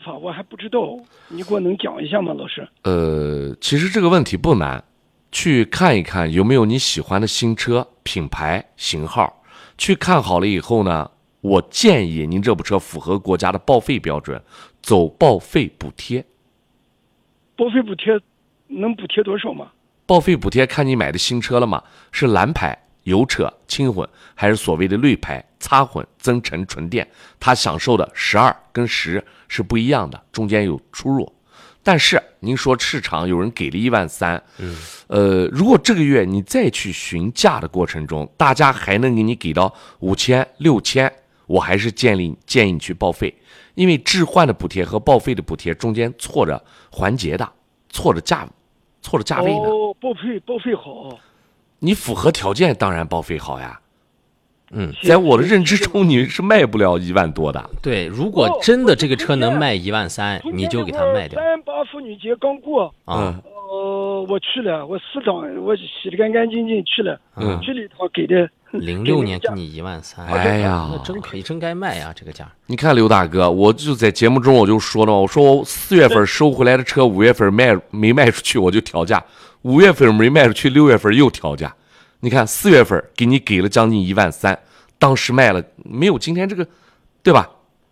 法我还不知道，你给我能讲一下吗，老师？ 其实这个问题不难，去看一看有没有你喜欢的新车品牌型号，去看好了以后呢，我建议您这部车符合国家的报废标准，走报废补贴。 报废补贴能补贴多少吗？ 报废补贴看你买的新车了吗？是蓝牌、油车、轻混，还是所谓的绿牌、插混、增程、纯电？它享受的12跟10是不一样的，中间有出入。但是您说市场有人给了13000，如果这个月你再去询价的过程中，大家还能给你给到5000、6000，我还是建议你去报废，因为置换的补贴和报废的补贴中间错着环节的，错着价位的。 报废好。 你符合条件当然报废好呀。在我的认知中你是卖不了1万多的。 对，如果真的这个车能卖13000，你就给它卖掉。 38妇女节刚过我去了，我4趟我洗得干干净净去了，去了一趟给的 06年给你13000， 哎呀， 那真可以，真该卖呀这个价。 你看刘大哥，我就在节目中我就说了，我说我4月份收回来的车5月份没卖出去我就调价，5月份没卖出去6月份又调价。你看4月份给你给了将近13000，当时卖了没有今天这个，对吧？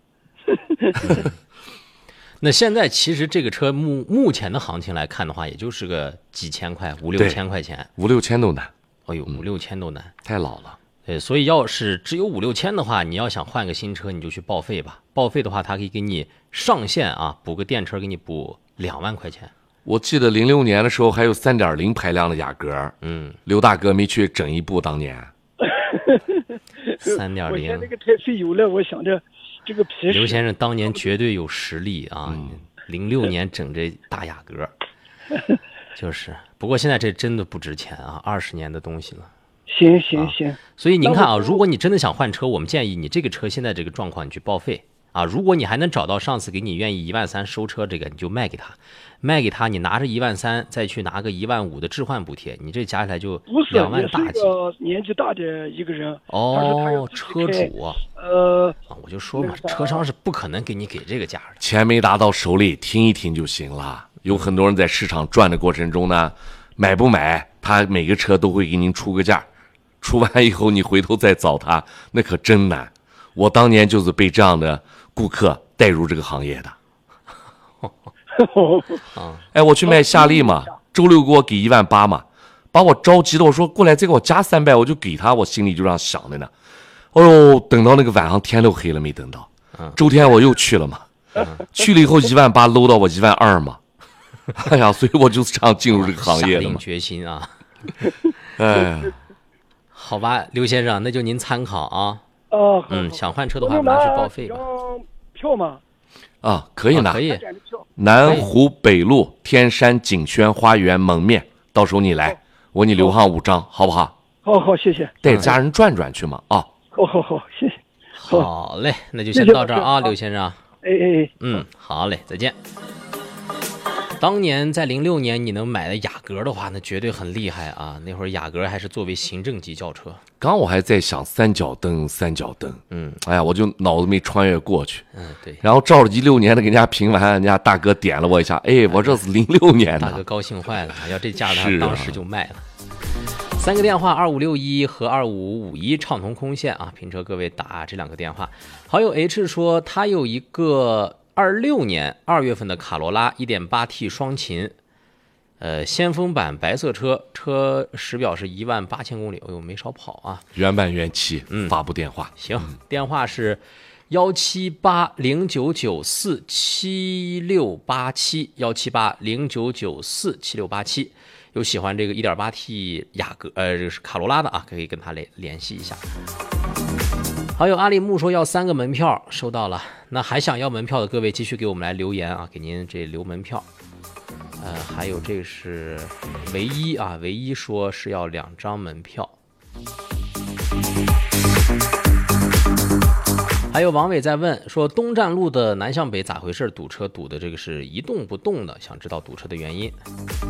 那现在其实这个车目前的行情来看的话，也就是个几千块，5、6千块钱 ，5、6千都难。 哎呦，5、6千都难， 太老了。 对，所以要是只有5、6千的话，你要想换个新车，你就去报废吧。报废的话，它可以给你上限啊，补个电车给你补2万块钱。 我记得06年的时候还有3.0排量的雅阁，刘大哥没去整一部当年。 3.0， 我现在那个太费油了，我想着这个皮。 刘先生当年绝对有实力啊，06年整这大雅阁，就是。不过现在这真的不值钱啊，20年的东西了。 行， 所以您看啊，如果你真的想换车，我们建议你这个车现在这个状况你去报废啊。如果你还能找到上次给你愿意13000收车这个，你就卖给他，你拿着13000再去拿个15000的置换补贴，你这加起来就2万大几。 年纪大的一个人哦，车主我就说嘛，车商是不可能给你给这个价的， 钱没拿到手里，听一听就行了。有很多人在市场转的过程中呢，买不买，他每个车都会给您出个价，出完以后你回头再找他，那可真难。我当年就是被这样的顾客带入这个行业的。哎，我去卖夏利嘛，周六给我给18000嘛，把我着急的，我说过来再给我加300，我就给他，我心里就这样想的呢。哦呦，等到那个晚上天都黑了没等到，周天我又去了嘛，去了以后18000搂到我12000嘛。哎呀，所以我就是这样进入这个行业的嘛。 下定决心啊！哎，好吧，刘先生，那就您参考啊。想换车的话，拿去报废吧。 票吗？ 啊，可以拿， 可以。 南湖北路天山景轩花园门面，到时候你来，我给你留上5张，好不好？ 好，谢谢。 带家人转转去嘛啊。 好，谢谢。 好嘞，那就先到这儿啊，刘先生。好嘞，再见。当年在06年你能买的雅阁的话，那绝对很厉害啊！那会儿雅阁还是作为行政级轿车。 刚我还在想三角灯，哎呀，我就脑子没穿越过去。 对。 然后照着16年的给人家评完，人家大哥点了我一下，哎，我这是06年的。 大哥高兴坏了，要这价他当时就卖了。3个电话2561和2551畅通空线啊，评车各位打这2个电话。好友 H 说他有一个26年2月份的卡罗拉 1.8T 双擎，先锋版白色车时表是18000公里，哎呦没少跑啊， 原版原漆。发布电话行，电话是17809947687 17809947687。有喜欢这个 1.8T 雅阁这是卡罗拉的啊，可以跟他联系一下。好友阿里木说要3个门票，收到了。那还想要门票的各位继续给我们来留言啊，给您这留门票。还有这是唯一啊，唯一说是要2张门票。还有王伟在问说东站路的南向北咋回事，堵车堵的这个是一动不动的，想知道堵车的原因。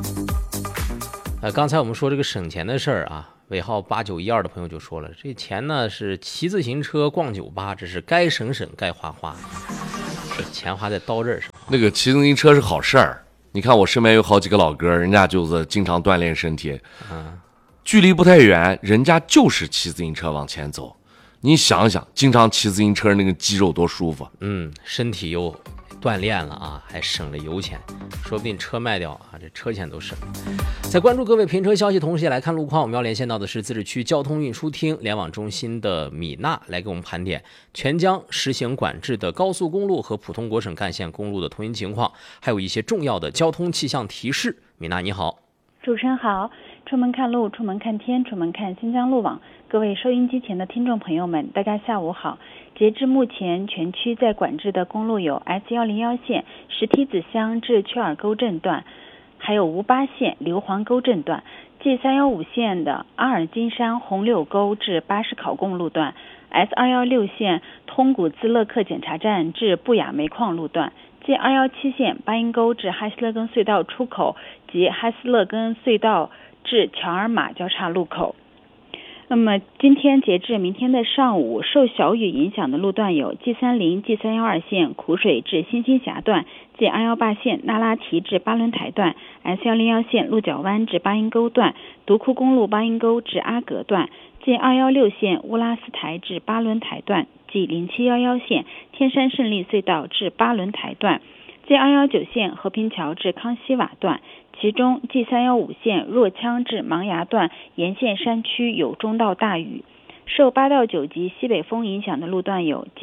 刚才我们说这个省钱的事儿啊，尾号8912的朋友就说了，这钱呢是骑自行车逛酒吧，这是该省省该花花，钱花在刀刃上。 那个骑自行车是好事儿。你看我身边有好几个老哥，人家就是经常锻炼身体，距离不太远，人家就是骑自行车往前走。你想想，经常骑自行车那个肌肉多舒服。 身体又锻炼了啊，还省了油钱，说不定车卖掉啊，这车钱都省了。在关注各位评车消息，同时也来看路况。我们要连线到的是自治区交通运输厅联网中心的米娜，来给我们盘点全疆实行管制的高速公路和普通国省干线公路的通行情况，还有一些重要的交通气象提示。米娜你好。 主持人好，出门看路，出门看天，出门看新疆路网。各位收音机前的听众朋友们，大家下午好。截至目前，全区在管制的公路有 S101线石梯子乡至曲尔沟镇段，还有吴巴线硫磺沟镇段， G315线的阿尔金山红柳沟至巴士考贡路段， S216线通古兹勒克检查站至布雅煤矿路段， G217线巴音沟至哈斯勒根隧道出口及哈斯勒根隧道至乔尔玛交叉路口。那么今天截至明天的上午，受小雨影响的路段有 G30、G312线苦水至新兴峡段， G218线那拉提至巴伦台段， S101线鹿角湾至巴音沟段，独库公路巴音沟至阿格段， G216线乌拉斯台至巴伦台段， G0711线天山胜利隧道至巴伦台段， G219线和平桥至康熙瓦段。其中 G315线若羌至芒崖段沿线山区有中到大雨。受8到9级西北风影响的路段有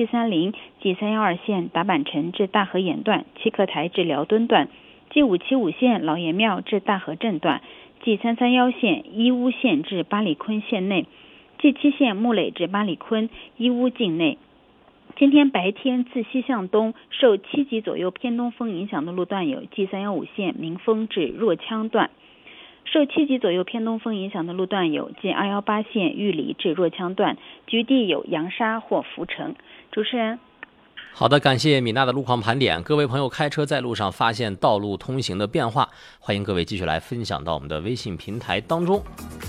G30、G312线达坂城至大河沿段，七克台至辽敦段， G575线老爷庙至大河镇段， G331线伊乌县至巴里坤县内， G7线木垒至巴里坤伊乌境内。今天白天自西向东受7级左右偏东风影响的路段有 G315线民丰至若羌段，受7级左右偏东风影响的路段有 G218线玉里至若羌段，局地有扬沙或浮尘。主持人。 好的，感谢米娜的路况盘点。各位朋友开车在路上发现道路通行的变化，欢迎各位继续来分享到我们的微信平台当中。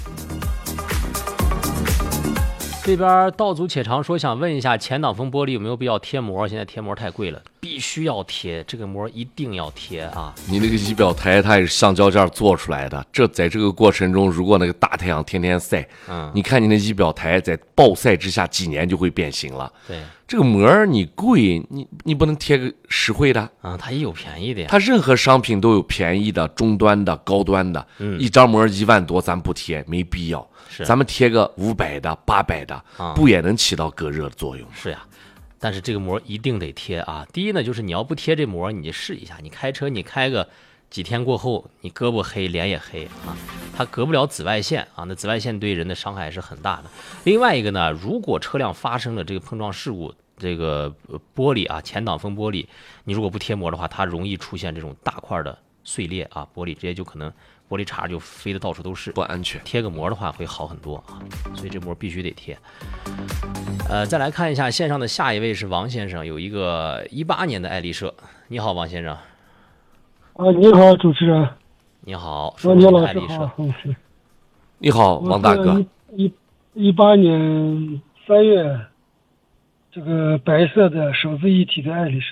这边道阻且长说，想问一下前挡风玻璃有没有必要贴膜？现在贴膜太贵了，必须要贴，这个膜一定要贴啊！ 你那个仪表台它也是橡胶件做出来的，在这个过程中，如果那个大太阳天天晒，你看你那仪表台在暴晒之下几年就会变形了。 对， 这个膜你贵，你不能贴个实惠的啊，它也有便宜的呀。 它任何商品都有便宜的、中端的、高端的。一张膜1万多，咱不贴，没必要。咱们贴个500的、800的，不也能起到隔热的作用吗？ 是呀，但是这个膜一定得贴啊。第一呢，就是你要不贴这膜，你就试一下，你开车你开个几天过后，你胳膊黑，脸也黑啊，它隔不了紫外线啊，那紫外线对人的伤害是很大的。另外一个呢，如果车辆发生了这个碰撞事故，这个玻璃啊，前挡风玻璃，你如果不贴膜的话，它容易出现这种大块的碎裂啊，玻璃直接就可能玻璃碴就飞得到处都是， 不安全。 贴个膜的话会好很多啊，所以这膜必须得贴。再来看一下线上的下一位是王先生，有一个18年的爱丽舍。你好，王先生。 你好，主持人。 你好， 王杰老师好。 你好，王大哥。 18年3月，这个白色的手自一体的爱丽舍。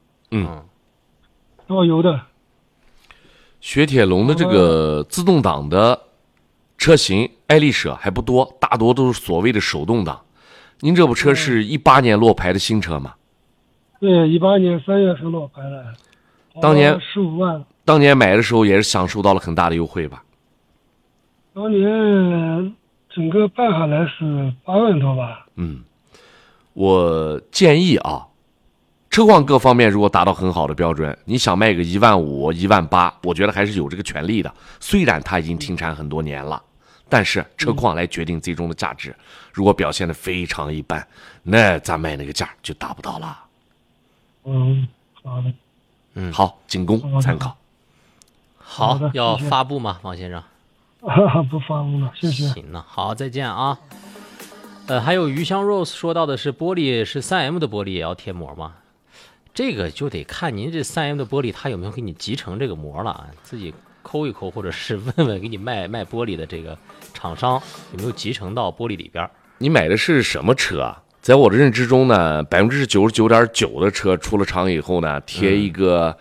导游的。 雪铁龙的这个自动挡的车型，爱丽舍还不多，大多都是所谓的手动挡。您这部车是18年落牌的新车吗？ 对，18年3月份落牌了。 当年 15万。 当年买的时候也是享受到了很大的优惠吧？ 当年整个办下来是8万多吧。 我建议啊，车况各方面如果达到很好的标准，你想卖个1万5、1万8，我觉得还是有这个权利的。虽然它已经停产很多年了，但是车况来决定最终的价值。如果表现得非常一般，那咱卖那个价就达不到了。 好的。 好，仅供参考。 好，要发布吗，王先生？ 不发布了，谢谢。 行了，好，再见啊。还有余香 Rose 说到的是玻璃是3M 的玻璃也要贴膜吗？这个就得看您这3M 的玻璃它有没有给你集成这个膜了啊，自己抠一抠，或者是问问给你卖玻璃的这个厂商有没有集成到玻璃里边。 你买的是什么车啊？在我的认知中呢，99.9%的车出了厂以后呢，贴一个